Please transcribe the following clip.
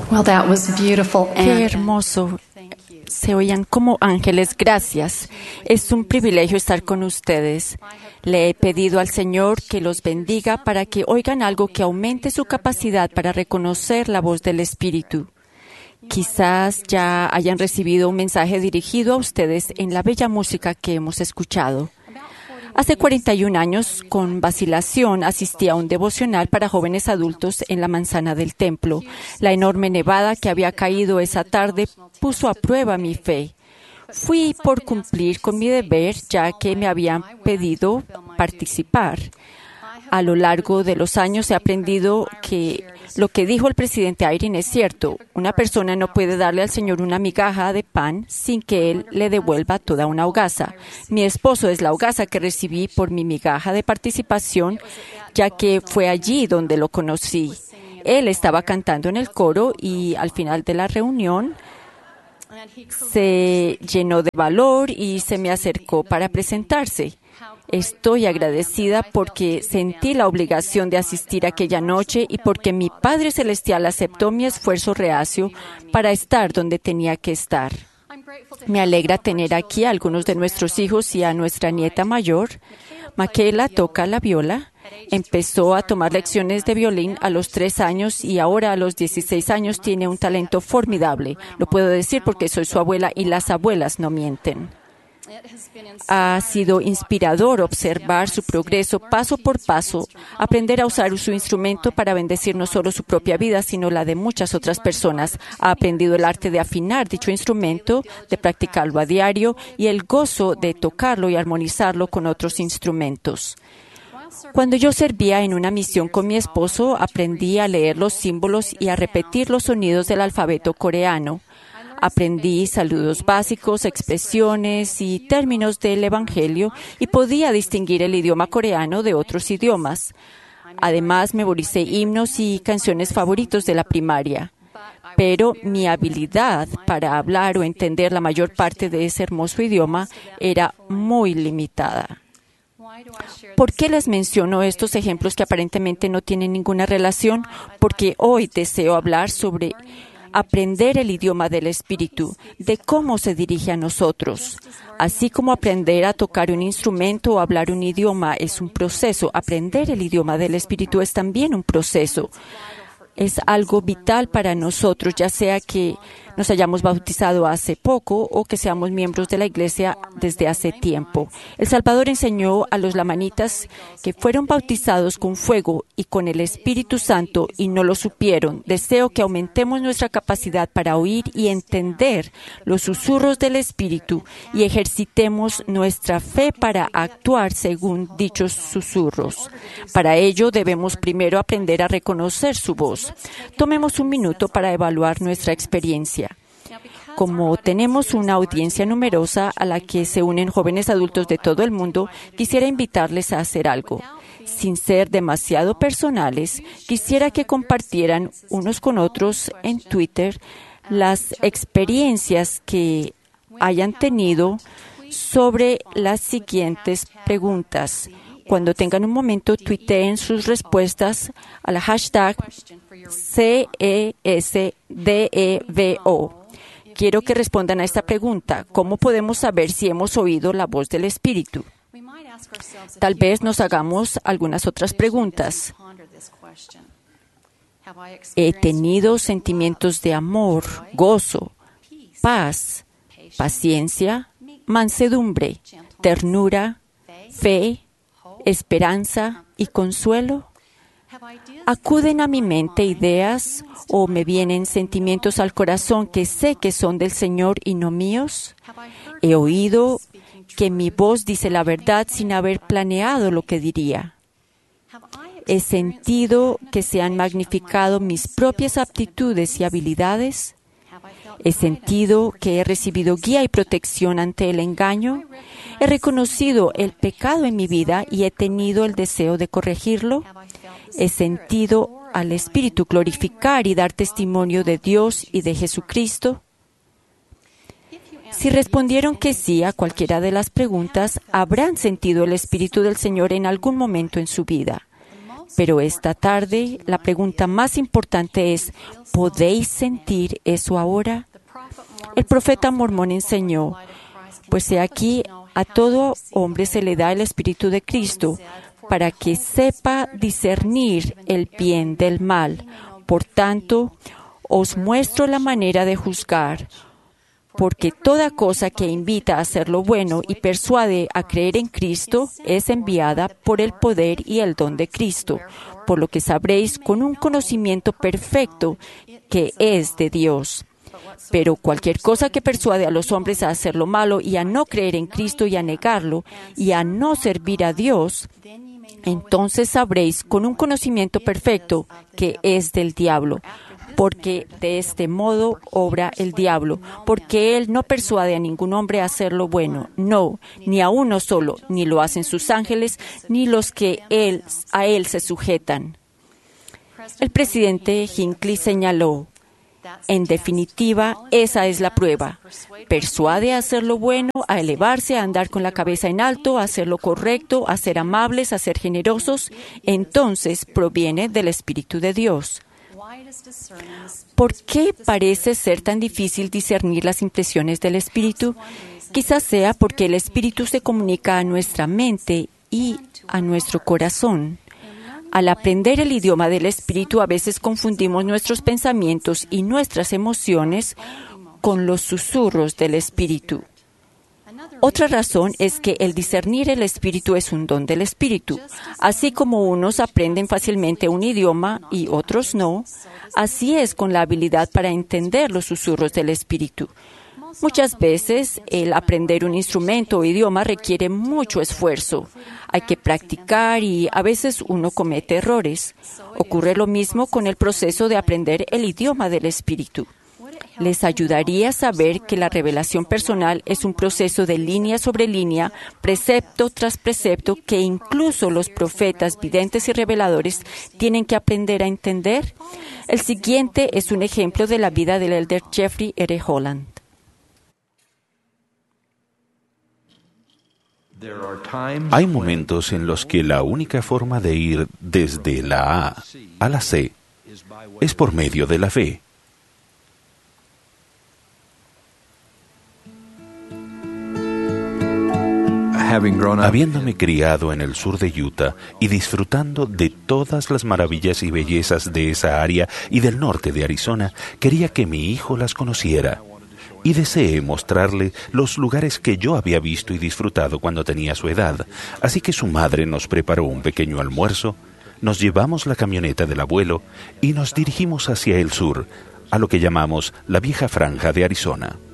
Well, that was beautiful. Qué hermoso. Se oían como ángeles. Gracias. Es un privilegio estar con ustedes. Le he pedido al Señor que los bendiga para que oigan algo que aumente su capacidad para reconocer la voz del Espíritu. Quizás ya hayan recibido un mensaje dirigido a ustedes en la bella música que hemos escuchado. Hace 41 años, con vacilación, asistí a un devocional para jóvenes adultos en la manzana del templo. La enorme nevada que había caído esa tarde puso a prueba mi fe. Fui por cumplir con mi deber, ya que me habían pedido participar. A lo largo de los años he aprendido que lo que dijo el presidente Eyring es cierto. Una persona no puede darle al Señor una migaja de pan sin que Él le devuelva toda una hogaza. Mi esposo es la hogaza que recibí por mi migaja de participación, ya que fue allí donde lo conocí. Él estaba cantando en el coro y al final de la reunión se llenó de valor y se me acercó para presentarse. Estoy agradecida porque sentí la obligación de asistir aquella noche y porque mi Padre Celestial aceptó mi esfuerzo reacio para estar donde tenía que estar. Me alegra tener aquí a algunos de nuestros hijos y a nuestra nieta mayor. Michaela toca la viola. Empezó a tomar lecciones de violín a los 3 años y ahora a los 16 años tiene un talento formidable. Lo puedo decir porque soy su abuela y las abuelas no mienten. Ha sido inspirador observar su progreso paso por paso, aprender a usar su instrumento para bendecir no solo su propia vida, sino la de muchas otras personas. Ha aprendido el arte de afinar dicho instrumento, de practicarlo a diario y el gozo de tocarlo y armonizarlo con otros instrumentos. Cuando yo servía en una misión con mi esposo, aprendí a leer los símbolos y a repetir los sonidos del alfabeto coreano. Aprendí saludos básicos, expresiones y términos del Evangelio y podía distinguir el idioma coreano de otros idiomas. Además, memoricé himnos y canciones favoritos de la primaria. Pero mi habilidad para hablar o entender la mayor parte de ese hermoso idioma era muy limitada. ¿Por qué les menciono estos ejemplos que aparentemente no tienen ninguna relación? Porque hoy deseo hablar sobre aprender el idioma del Espíritu, de cómo se dirige a nosotros. Así como aprender a tocar un instrumento o hablar un idioma es un proceso, aprender el idioma del Espíritu es también un proceso. Es algo vital para nosotros, ya sea que nos hayamos bautizado hace poco o que seamos miembros de la Iglesia desde hace tiempo. El Salvador enseñó a los lamanitas que fueron bautizados con fuego y con el Espíritu Santo y no lo supieron. Deseo que aumentemos nuestra capacidad para oír y entender los susurros del Espíritu y ejercitemos nuestra fe para actuar según dichos susurros. Para ello debemos primero aprender a reconocer su voz. Tomemos un minuto para evaluar nuestra experiencia. Como tenemos una audiencia numerosa a la que se unen jóvenes adultos de todo el mundo, quisiera invitarles a hacer algo. Sin ser demasiado personales, quisiera que compartieran unos con otros en Twitter las experiencias que hayan tenido sobre las siguientes preguntas. Cuando tengan un momento, tuiteen sus respuestas a la hashtag CESDEVO. Quiero que respondan a esta pregunta. ¿Cómo podemos saber si hemos oído la voz del Espíritu? Tal vez nos hagamos algunas otras preguntas. ¿He tenido sentimientos de amor, gozo, paz, paciencia, mansedumbre, ternura, fe, esperanza y consuelo? ¿Acuden a mi mente ideas o me vienen sentimientos al corazón que sé que son del Señor y no míos? ¿He oído que mi voz dice la verdad sin haber planeado lo que diría? ¿He sentido que se han magnificado mis propias aptitudes y habilidades? ¿He sentido que he recibido guía y protección ante el engaño? ¿He reconocido el pecado en mi vida y he tenido el deseo de corregirlo? ¿He sentido al Espíritu glorificar y dar testimonio de Dios y de Jesucristo? Si respondieron que sí a cualquiera de las preguntas, habrán sentido el Espíritu del Señor en algún momento en su vida. Pero esta tarde, la pregunta más importante es, ¿podéis sentir eso ahora? El profeta mormón enseñó, pues he aquí, a todo hombre se le da el Espíritu de Cristo, para que sepa discernir el bien del mal. Por tanto, os muestro la manera de juzgar, porque toda cosa que invita a hacer lo bueno y persuade a creer en Cristo es enviada por el poder y el don de Cristo, por lo que sabréis con un conocimiento perfecto que es de Dios. Pero cualquier cosa que persuade a los hombres a hacer lo malo y a no creer en Cristo y a negarlo y a no servir a Dios, entonces sabréis con un conocimiento perfecto que es del diablo, porque de este modo obra el diablo, porque él no persuade a ningún hombre a hacer lo bueno, no, ni a uno solo, ni lo hacen sus ángeles, ni los que a él se sujetan. El presidente Hinckley señaló, en definitiva, esa es la prueba. Persuade a hacer lo bueno, a elevarse, a andar con la cabeza en alto, a hacer lo correcto, a ser amables, a ser generosos. Entonces proviene del Espíritu de Dios. ¿Por qué parece ser tan difícil discernir las impresiones del Espíritu? Quizás sea porque el Espíritu se comunica a nuestra mente y a nuestro corazón. Al aprender el idioma del Espíritu, a veces confundimos nuestros pensamientos y nuestras emociones con los susurros del Espíritu. Otra razón es que el discernir el Espíritu es un don del Espíritu. Así como unos aprenden fácilmente un idioma y otros no, así es con la habilidad para entender los susurros del Espíritu. Muchas veces el aprender un instrumento o idioma requiere mucho esfuerzo. Hay que practicar y a veces uno comete errores. Ocurre lo mismo con el proceso de aprender el idioma del Espíritu. Les ayudaría a saber que la revelación personal es un proceso de línea sobre línea, precepto tras precepto, que incluso los profetas, videntes y reveladores tienen que aprender a entender. El siguiente es un ejemplo de la vida del elder Jeffrey R. Holland. Hay momentos en los que la única forma de ir desde la A a la C es por medio de la fe. Habiéndome criado en el sur de Utah y disfrutando de todas las maravillas y bellezas de esa área y del norte de Arizona, quería que mi hijo las conociera. Y deseé mostrarle los lugares que yo había visto y disfrutado cuando tenía su edad. Así que su madre nos preparó un pequeño almuerzo, nos llevamos la camioneta del abuelo y nos dirigimos hacia el sur, a lo que llamamos la vieja franja de Arizona.